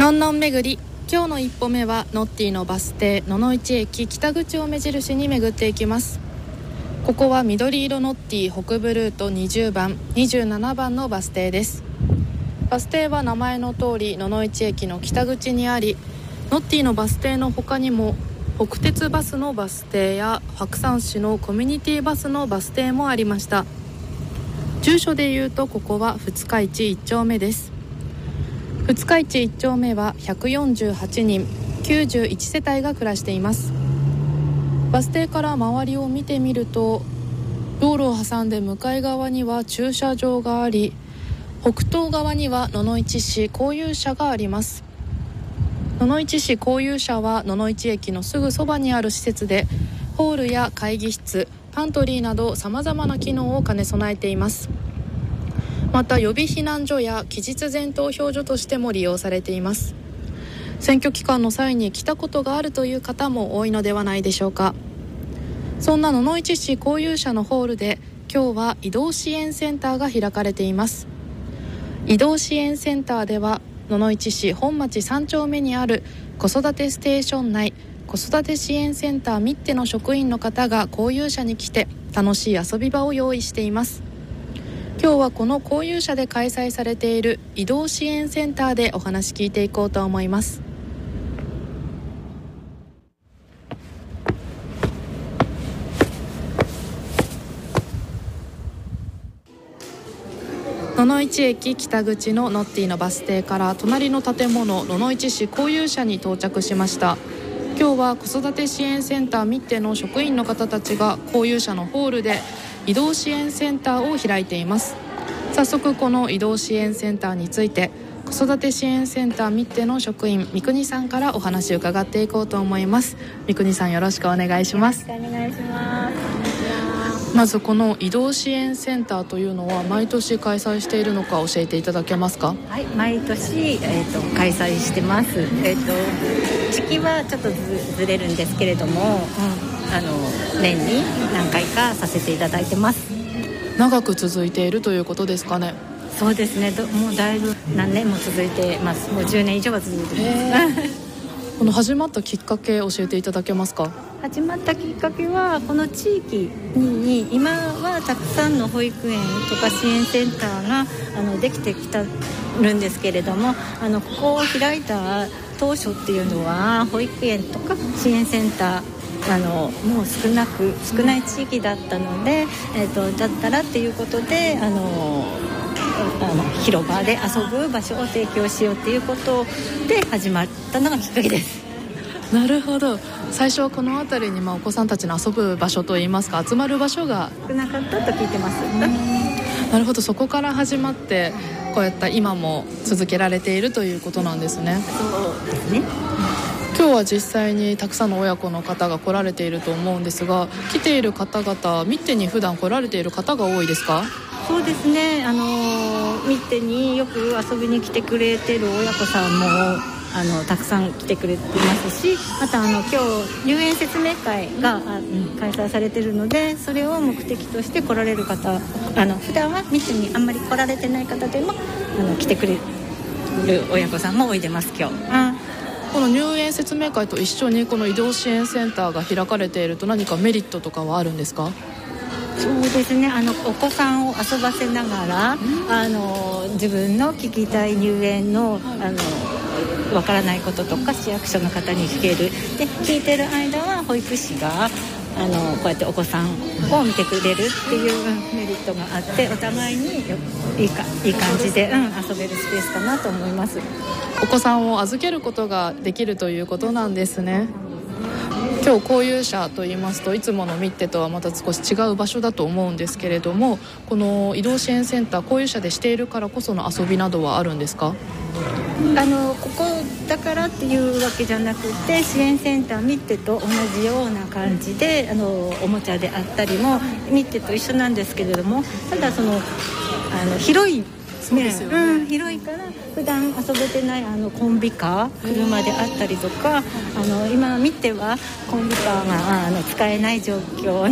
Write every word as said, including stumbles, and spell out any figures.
のんのん巡り、今日の一歩目はノッティのバス停野々市駅北口を目印に巡っていきます。ここは緑色ノッティ北部ルートにじゅうばんにじゅうななばんのバス停です。バス停は名前の通り野々市駅の北口にあり、ノッティのバス停の他にも北鉄バスのバス停や白山市のコミュニティバスのバス停もありました。住所でいうとここは二日市いっ丁目です。二日市いっ丁目はひゃくよんじゅうはちにんきゅうじゅういち世帯が暮らしています。バス停から周りを見てみると、道路を挟んで向かい側には駐車場があり、北東側には野々市市交友社があります。野々市市交友社は野々市駅のすぐそばにある施設で、ホールや会議室、パントリーなどさまざまな機能を兼ね備えています。また予備避難所や期日前投票所としても利用されています。選挙期間の際に来たことがあるという方も多いのではないでしょうか。そんな野々市市交友社のホールで今日は移動支援センターが開かれています。移動支援センターでは野々市市本町さん丁目にある子育てステーション内子育て支援センターミッテの職員の方が交友社に来て楽しい遊び場を用意しています。今日はこの交友社で開催されている移動支援センターでお話聞いていこうと思います。野々市駅北口のノッティのバス停から隣の建物野々市市交友社に到着しました。今日は子育て支援センターミッテの職員の方たちが交友社のホールで移動支援センターを開いています。早速この移動支援センターについて子育て支援センターミッテの職員三國さんからお話を伺っていこうと思います。三國さん、よろしくお願いします。 よろしくお願いします。 まずこの移動支援センターというのは毎年開催しているのか教えていただけますか？ はい、毎年、えー、と開催してます。えー、と時期はちょっと ず, ずれるんですけれども、うん、あの年に何回かさせていただいてます。 長く続いているということですかね？ そうですね、どもうだいぶ何年も続いてます。もうじゅうねん以上は続いてます。 この始まったきっかけ教えていただけますか？ 始まったきっかけはこの地域に今はたくさんの保育園とか支援センターがあのできてきたるんですけれども、あのここを開いた当初っていうのは保育園とか支援センターあのもう少なく少ない地域だったので、えー、とだったらっていうことであのあの広場で遊ぶ場所を提供しようっていうことで始まったのがきっかけです。 なるほど。最初はこの辺りに、まあ、お子さんたちの遊ぶ場所といいますか集まる場所が少なかったと聞いてます。 なるほど。そこから始まってこうやった今も続けられているということなんですね。 そうですね。 今日は実際にたくさんの親子の方が来られていると思うんですが、来ている方々ミッテに普段来られている方が多いですか？ そうですね、あのミッテによく遊びに来てくれてる親子さんもあのたくさん来てくれてますし、またあの今日入園説明会が、うん、開催されているので、それを目的として来られる方、あの普段はミッテにあんまり来られてない方でもあの来てくれる親子さんもおいでます今日。うんこの入園説明会と一緒にこの移動支援センターが開かれていると何かメリットとかはあるんですか？ そうですね、あのお子さんを遊ばせながら、うん、あの自分の聞きたい入園のあのわからないこととか市役所の方に聞ける。で聞いてる間は保育士があのこうやってお子さんを見てくれるっていうメリットがあって、お互いにいいかいい感じで、うん、遊べるスペースかなと思います。 お子さんを預けることができるということなんですね。今日交友社といいますといつものミッテとはまた少し違う場所だと思うんですけれども、この移動支援センター交友社でしているからこその遊びなどはあるんですか？ あのここだからっていうわけじゃなくて、支援センターミッテと同じような感じであのおもちゃであったりもミッテと一緒なんですけれども、ただそのあの広いそうですよね、 うん、広いから普段遊べてないあのコンビカー車であったりとか、あの今ミッテはコンビカーがあの使えない状況